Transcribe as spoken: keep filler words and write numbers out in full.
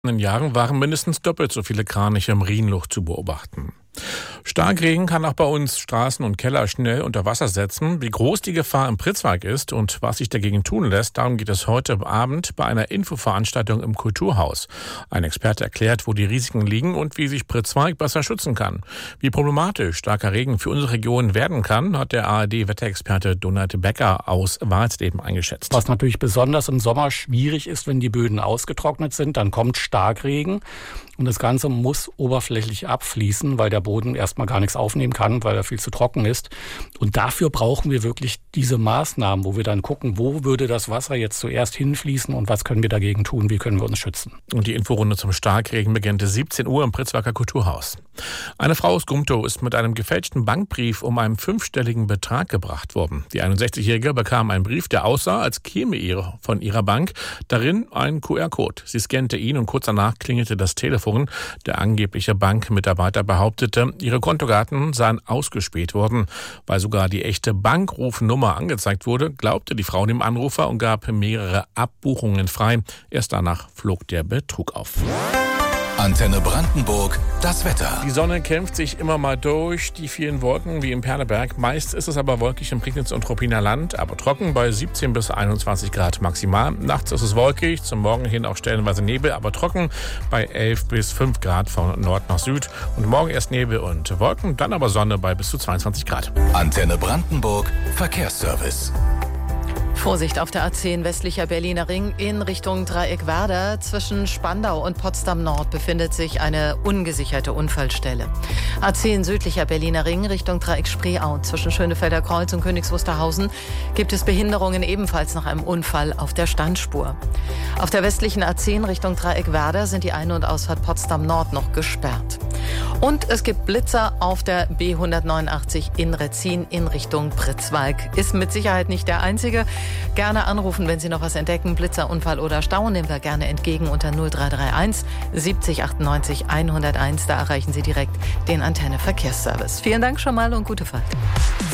In den Jahren waren mindestens doppelt so viele Kraniche im Rhinlucht zu beobachten. Starkregen kann auch bei uns Straßen und Keller schnell unter Wasser setzen. Wie groß die Gefahr im Pritzwalk ist und was sich dagegen tun lässt, darum geht es heute Abend bei einer Infoveranstaltung im Kulturhaus. Ein Experte erklärt, wo die Risiken liegen und wie sich Pritzwalk besser schützen kann. Wie problematisch starker Regen für unsere Region werden kann, hat der A R D-Wetterexperte Donald Becker aus Walsleben eingeschätzt. Was natürlich besonders im Sommer schwierig ist, wenn die Böden ausgetrocknet sind, dann kommt Starkregen. Und das Ganze muss oberflächlich abfließen, weil der Boden erstmal gar nichts aufnehmen kann, weil er viel zu trocken ist. Und dafür brauchen wir wirklich diese Maßnahmen, wo wir dann gucken, wo würde das Wasser jetzt zuerst hinfließen und was können wir dagegen tun, wie können wir uns schützen. Und die Inforunde zum Starkregen beginnt siebzehn Uhr im Pritzwalker Kulturhaus. Eine Frau aus Gumtow ist mit einem gefälschten Bankbrief um einen fünfstelligen Betrag gebracht worden. Die einundsechzigjährige bekam einen Brief, der aussah, als käme ihr von ihrer Bank. Darin ein Q R-Code. Sie scannte ihn und kurz danach klingelte das Telefon. Der angebliche Bankmitarbeiter behauptete, ihre Kontodaten seien ausgespäht worden. Weil sogar die echte Bankrufnummer angezeigt wurde, glaubte die Frau dem Anrufer und gab mehrere Abbuchungen frei. Erst danach flog der Betrug auf. Antenne Brandenburg, das Wetter. Die Sonne kämpft sich immer mal durch die vielen Wolken wie im Perleberg. Meist ist es aber wolkig im Prignitz und Ruppiner Land, aber trocken bei siebzehn bis einundzwanzig Grad maximal. Nachts ist es wolkig, zum Morgen hin auch stellenweise Nebel, aber trocken bei elf bis fünf Grad von Nord nach Süd. Und morgen erst Nebel und Wolken, dann aber Sonne bei bis zu zweiundzwanzig Grad. Antenne Brandenburg, Verkehrsservice. Vorsicht auf der A zehn westlicher Berliner Ring in Richtung Dreieckwerder. Zwischen Spandau und Potsdam Nord befindet sich eine ungesicherte Unfallstelle. A zehn südlicher Berliner Ring Richtung Dreieck Spreeau. Zwischen Schönefelder Kreuz und Königs Wusterhausen gibt es Behinderungen ebenfalls nach einem Unfall auf der Standspur. Auf der westlichen A zehn Richtung Dreieckwerder sind die Ein- und Ausfahrt Potsdam Nord noch gesperrt. Und es gibt Blitzer auf der B hundertneunundachtzig in Retzin in Richtung Pritzwalk. Ist mit Sicherheit nicht der einzige. Gerne anrufen, wenn Sie noch was entdecken. Blitzer, Unfall oder Stau nehmen wir gerne entgegen unter null drei drei eins siebzig achtundneunzig hunderteins. Da erreichen Sie direkt den Antenne Verkehrsservice. Vielen Dank schon mal und gute Fahrt.